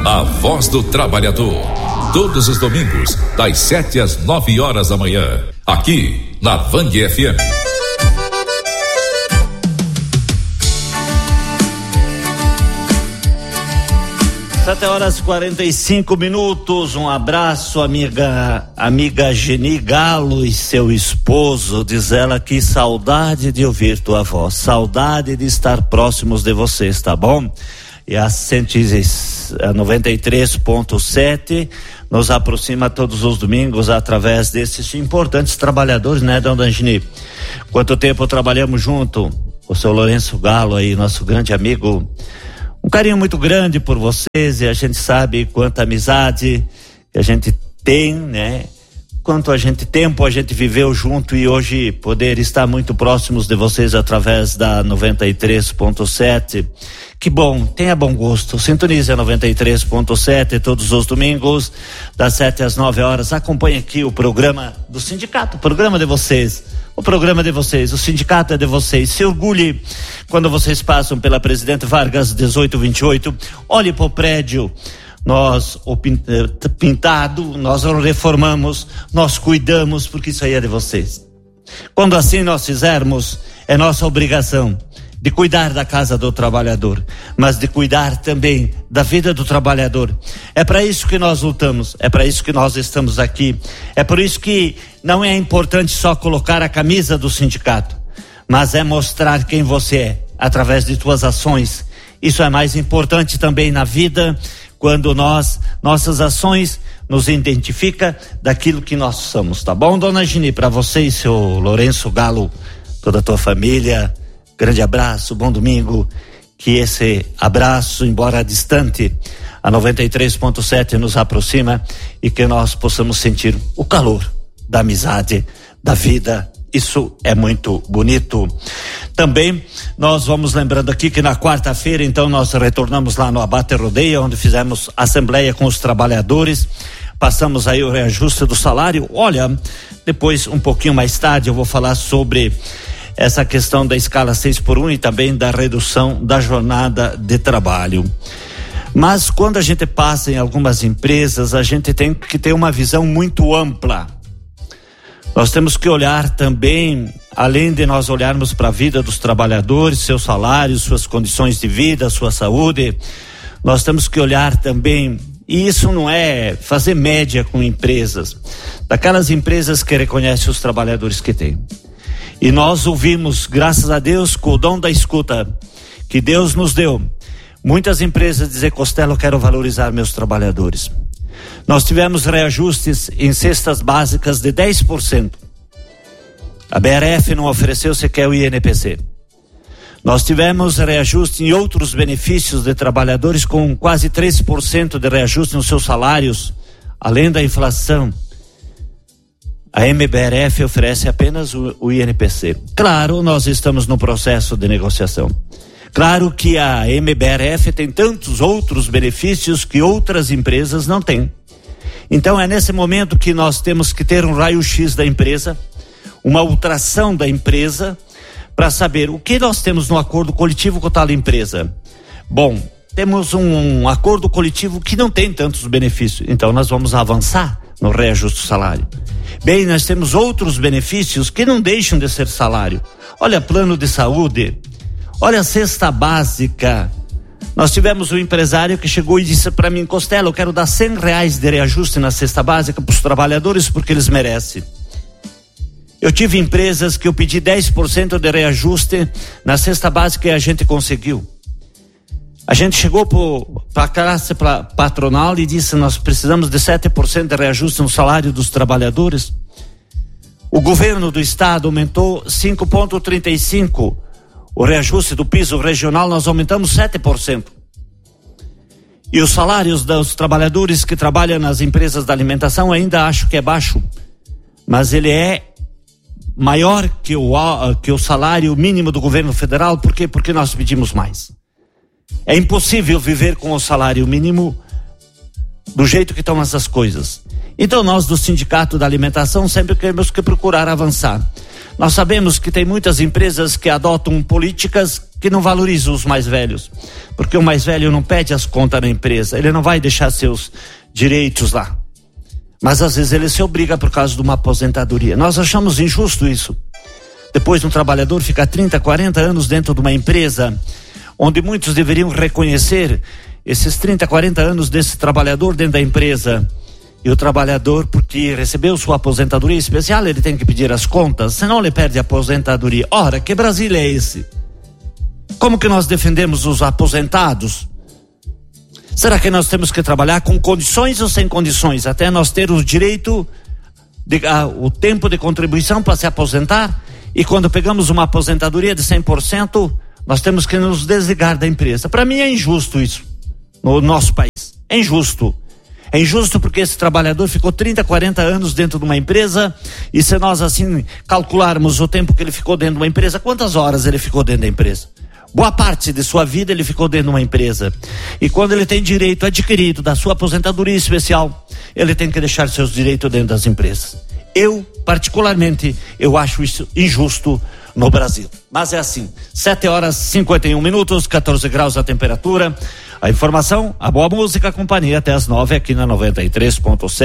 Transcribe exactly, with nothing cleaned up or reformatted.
a voz do trabalhador. Todos os domingos, das sete às nove horas da manhã, aqui na Vang F M. Sete horas e quarenta e cinco minutos. Um abraço, amiga, amiga Geni Galo e seu esposo. Diz ela que saudade de ouvir tua voz, saudade de estar próximos de vocês, tá bom? E a, a noventa e três ponto sete nos aproxima todos os domingos através desses importantes trabalhadores, né, dona Geni? Quanto tempo trabalhamos junto? O seu Lourenço Galo aí, nosso grande amigo. Um carinho muito grande por vocês, e a gente sabe quanta amizade que a gente tem, né? Quanto a gente tempo a gente viveu junto, e hoje poder estar muito próximos de vocês através da noventa e três ponto sete. Que bom, tenha bom gosto. Sintonize a noventa e três ponto sete todos os domingos, das sete às nove horas. Acompanhe aqui o programa do sindicato, o programa de vocês. O programa de vocês, o sindicato é de vocês. Se orgulhe quando vocês passam pela Presidente Vargas dezoito vinte e oito. Olhe para o prédio, nós o pintado, nós o reformamos, nós cuidamos, porque isso aí é de vocês. Quando assim nós fizermos, é nossa obrigação de cuidar da casa do trabalhador, mas de cuidar também da vida do trabalhador. É para isso que nós lutamos, é para isso que nós estamos aqui, é por isso que não é importante só colocar a camisa do sindicato, mas é mostrar quem você é, através de tuas ações. Isso é mais importante também na vida, quando nós, nossas ações nos identifica daquilo que nós somos, tá bom, dona Geni? Para você e seu Lourenço Galo, toda a tua família, grande abraço, bom domingo. Que esse abraço, embora distante, a noventa e três ponto sete nos aproxima, e que nós possamos sentir o calor da amizade, da vida. Isso é muito bonito. Também nós vamos lembrando aqui que na quarta-feira, então, nós retornamos lá no Abate Rodeia, onde fizemos assembleia com os trabalhadores. Passamos aí o reajuste do salário. Olha, depois, um pouquinho mais tarde, eu vou falar sobre essa questão da escala seis por um e também da redução da jornada de trabalho. Mas quando a gente passa em algumas empresas, a gente tem que ter uma visão muito ampla. Nós temos que olhar também, além de nós olharmos para a vida dos trabalhadores, seus salários, suas condições de vida, sua saúde, nós temos que olhar também, e isso não é fazer média com empresas, daquelas empresas que reconhecem os trabalhadores que têm. E nós ouvimos, graças a Deus, com o dom da escuta que Deus nos deu, muitas empresas dizer: Costello, eu quero valorizar meus trabalhadores. Nós tivemos reajustes em cestas básicas de dez por cento. A B R F não ofereceu sequer o I N P C. Nós tivemos reajuste em outros benefícios de trabalhadores com quase três por cento de reajuste nos seus salários, além da inflação. A M B R F oferece apenas o, o I N P C. Claro, nós estamos no processo de negociação. Claro que a M B R F tem tantos outros benefícios que outras empresas não têm. Então é nesse momento que nós temos que ter um raio-x da empresa, uma ultração da empresa, para saber o que nós temos no acordo coletivo com tal empresa. Bom, temos um, um acordo coletivo que não tem tantos benefícios, então nós vamos avançar no reajuste do salário. Bem, nós temos outros benefícios que não deixam de ser salário. Olha, plano de saúde, olha a cesta básica. Nós tivemos um empresário que chegou e disse para mim: Costello, eu quero dar cem reais de reajuste na cesta básica para os trabalhadores porque eles merecem. Eu tive empresas que eu pedi dez por cento de reajuste na cesta básica e a gente conseguiu. A gente chegou para a classe patronal e disse: nós precisamos de sete por cento de reajuste no salário dos trabalhadores. O governo do estado aumentou cinco vírgula trinta e cinco. O reajuste do piso regional nós aumentamos sete por cento. E os salários dos trabalhadores que trabalham nas empresas da alimentação ainda acho que é baixo, mas ele é maior que o, que o salário mínimo do governo federal. Por quê? Porque nós pedimos mais. É impossível viver com o salário mínimo do jeito que estão essas coisas. Então nós do Sindicato da Alimentação sempre temos que procurar avançar. Nós sabemos que tem muitas empresas que adotam políticas que não valoriza os mais velhos, porque o mais velho não pede as contas na empresa, ele não vai deixar seus direitos lá, mas às vezes ele se obriga por causa de uma aposentadoria. Nós achamos injusto isso. Depois um trabalhador fica trinta, quarenta anos dentro de uma empresa, onde muitos deveriam reconhecer esses trinta, quarenta anos desse trabalhador dentro da empresa. E o trabalhador, porque recebeu sua aposentadoria especial, ele tem que pedir as contas, senão ele perde a aposentadoria. Ora, que Brasil é esse? Como que nós defendemos os aposentados? Será que nós temos que trabalhar com condições ou sem condições, até nós ter o direito, de, ah, o tempo de contribuição para se aposentar? E quando pegamos uma aposentadoria de cem por cento, nós temos que nos desligar da empresa. Para mim é injusto isso, no nosso país. É injusto. É injusto porque esse trabalhador ficou trinta, quarenta anos dentro de uma empresa, e se nós assim calcularmos o tempo que ele ficou dentro de uma empresa, quantas horas ele ficou dentro da empresa? Boa parte de sua vida ele ficou dentro de uma empresa. E quando ele tem direito adquirido da sua aposentadoria especial, ele tem que deixar seus direitos dentro das empresas. Eu, particularmente, eu acho isso injusto no Brasil. Mas é assim, sete horas e cinquenta e um minutos, quatorze graus a temperatura. A informação, a boa música, a companhia até as nove aqui na noventa e três ponto sete.